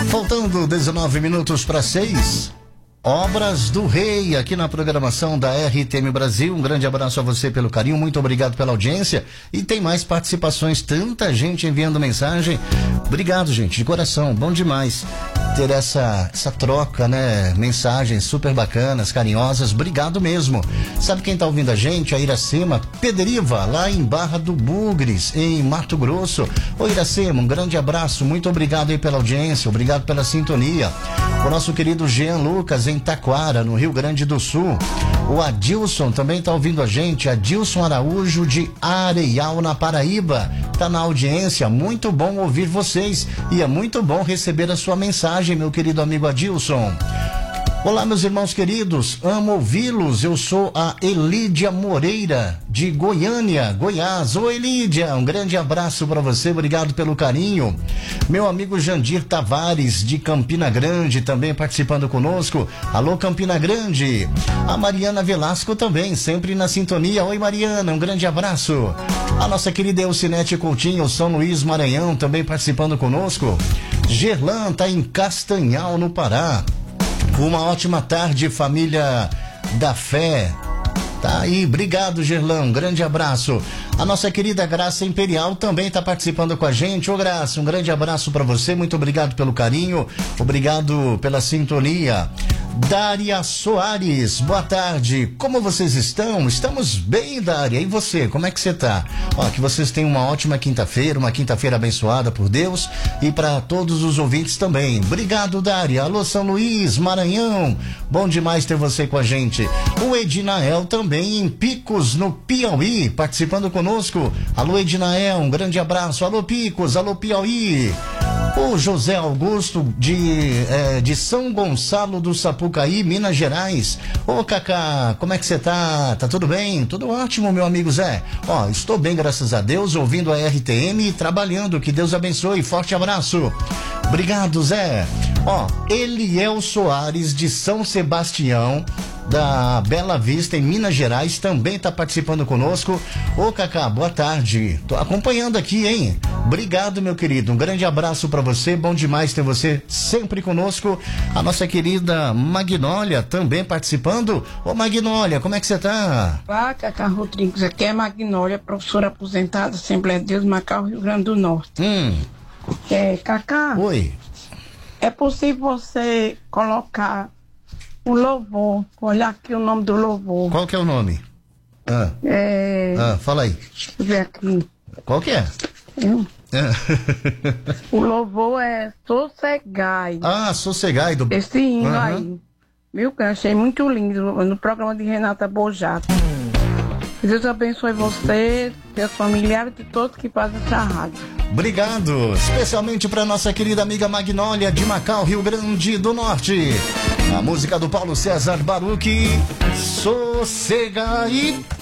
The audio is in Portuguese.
Faltando 19 minutos para 6. Obras do Rei, aqui na programação da RTM Brasil. Um grande abraço a você pelo carinho, muito obrigado pela audiência. E tem mais participações, tanta gente enviando mensagem. Obrigado, gente, de coração, bom demais ter essa troca, né? Mensagens super bacanas, carinhosas, obrigado mesmo. Sabe quem tá ouvindo a gente? A Iracema Pederiva, lá em Barra do Bugres, em Mato Grosso. Ô Iracema, um grande abraço, muito obrigado aí pela audiência, obrigado pela sintonia. O nosso querido Jean Lucas, em Taquara, no Rio Grande do Sul. O Adilson também tá ouvindo a gente, Adilson Araújo de Areial, na Paraíba, tá na audiência, muito bom ouvir vocês e é muito bom receber a sua mensagem, meu querido amigo Adilson. Olá, meus irmãos queridos, amo ouvi-los. Eu sou a Elídia Moreira, de Goiânia, Goiás. Ô Elídia, um grande abraço para você, obrigado pelo carinho. Meu amigo Jandir Tavares, de Campina Grande, também participando conosco. Alô, Campina Grande. A Mariana Velasco também, sempre na sintonia. Oi, Mariana, um grande abraço. A nossa querida Elcinete Coutinho, São Luís, Maranhão, também participando conosco. Gerlan tá em Castanhal, no Pará. Uma ótima tarde, família da fé. Tá aí, obrigado, Gerlão, um grande abraço. A nossa querida Graça Imperial também está participando com a gente. Ô Graça, um grande abraço para você, muito obrigado pelo carinho, obrigado pela sintonia. Dária Soares, boa tarde, como vocês estão? Estamos bem, Dária, e você, como é que você tá? Ó, que vocês tenham uma ótima quinta-feira, uma quinta-feira abençoada por Deus e para todos os ouvintes também. Obrigado, Dária. Alô, São Luís, Maranhão, bom demais ter você com a gente. O Edinael também em Picos, no Piauí, participando conosco. Alô, Edinael, um grande abraço. Alô, Picos, alô, Piauí. O José Augusto de São Gonçalo do Sapucaí, Minas Gerais. Ô Cacá, como é que você tá? Tá tudo bem? Tudo ótimo, meu amigo Zé. Ó, estou bem, graças a Deus, ouvindo a RTM e trabalhando. Que Deus abençoe. Forte abraço. Obrigado, Zé. Ó, Eliel Soares de São Sebastião, da Bela Vista, em Minas Gerais, também está participando conosco. Ô Cacá, boa tarde. Tô acompanhando aqui, hein? Obrigado, meu querido. Um grande abraço para você. Bom demais ter você sempre conosco. A nossa querida Magnólia também participando. Ô Magnólia, como é que você tá? Olá, Cacá Rodrigues. Aqui é Magnólia, professora aposentada, Assembleia de Deus, Macau, Rio Grande do Norte. Cacá. Oi. É possível você colocar o louvor, olhar aqui o nome do louvor. Qual que é o nome? Fala aí. Deixa eu ver aqui. Qual que é? O louvor é Sossegai. Ah, Sossegai. Esse hino aí. Viu? Que eu achei muito lindo no programa de Renata Bojato. Deus abençoe você, seus familiares e todos que fazem essa rádio. Obrigado, especialmente para nossa querida amiga Magnólia de Macau, Rio Grande do Norte. A música do Paulo César Baruch, Sossegai.